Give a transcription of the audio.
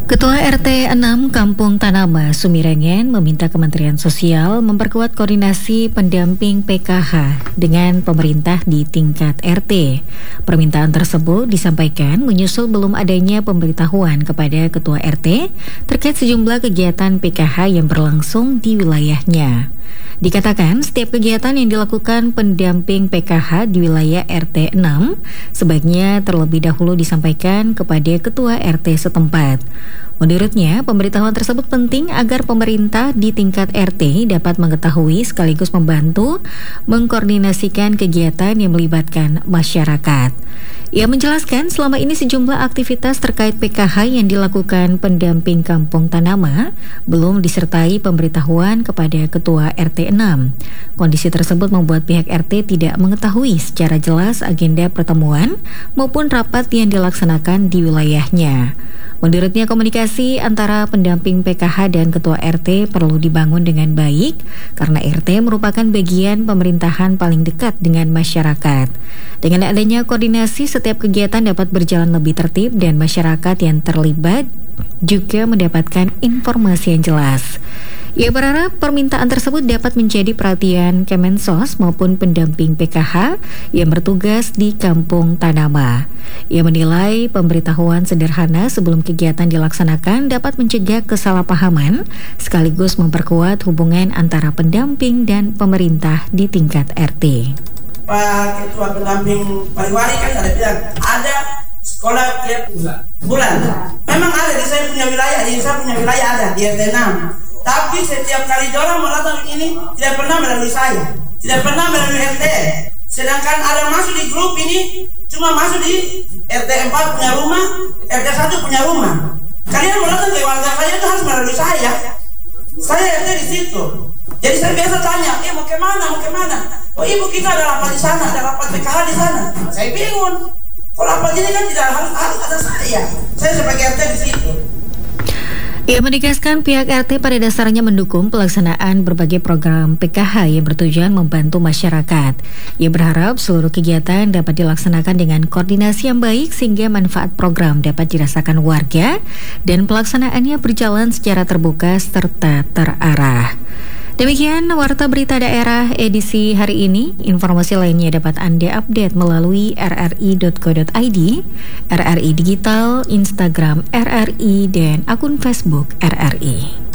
Ketua RT 6 Kampung Tanama, Sumirengen meminta Kementerian Sosial memperkuat koordinasi pendamping PKH dengan pemerintah di tingkat RT. Permintaan tersebut disampaikan menyusul belum adanya pemberitahuan kepada Ketua RT terkait sejumlah kegiatan PKH yang berlangsung di wilayahnya. Dikatakan setiap kegiatan yang dilakukan pendamping PKH di wilayah RT 6 sebaiknya terlebih dahulu disampaikan kepada Ketua RT setempat. Menurutnya, pemberitahuan tersebut penting agar pemerintah di tingkat RT dapat mengetahui sekaligus membantu mengkoordinasikan kegiatan yang melibatkan masyarakat. Ia menjelaskan selama ini sejumlah aktivitas terkait PKH yang dilakukan pendamping Kampung Tanama belum disertai pemberitahuan kepada Ketua RT 6. Kondisi tersebut membuat pihak RT tidak mengetahui secara jelas agenda pertemuan maupun rapat yang dilaksanakan di wilayahnya. Menurutnya, komunikasi antara pendamping PKH dan Ketua RT perlu dibangun dengan baik karena RT merupakan bagian pemerintahan paling dekat dengan masyarakat. Dengan adanya koordinasi, setiap kegiatan dapat berjalan lebih tertib dan masyarakat yang terlibat juga mendapatkan informasi yang jelas. Ia berharap permintaan tersebut dapat menjadi perhatian Kemensos maupun pendamping PKH yang bertugas di Kampung Tanama. Ia menilai pemberitahuan sederhana sebelum kegiatan dilaksanakan dapat mencegah kesalahpahaman sekaligus memperkuat hubungan antara pendamping dan pemerintah di tingkat RT. Pak Ketua Pendamping Pariwari kan ada bilang ada sekolah tiap bulan. Memang ada di saya punya wilayah, ada di RT 6. Tapi setiap kali orang mendatang ini tidak pernah melalui saya, tidak pernah melalui RT. Sedangkan ada masuk di grup ini cuma masuk di RT 4 punya rumah, RT 1 punya rumah. Kalian mendatang ke warga saya itu harus melalui saya. Saya RT di situ. Jadi saya biasa tanya, mau kemana? Oh ibu kita ada rapat di sana, ada rapat PKH di sana. Saya bingung. Kalau rapat ini kan tidak harus ada saya. Saya sebagai RT di situ. Ia menegaskan pihak RT pada dasarnya mendukung pelaksanaan berbagai program PKH yang bertujuan membantu masyarakat. Ia berharap seluruh kegiatan dapat dilaksanakan dengan koordinasi yang baik sehingga manfaat program dapat dirasakan warga dan pelaksanaannya berjalan secara terbuka serta terarah. Demikian Warta Berita Daerah edisi hari ini. Informasi lainnya dapat Anda update melalui rri.co.id, RRI Digital, Instagram RRI, dan akun Facebook RRI.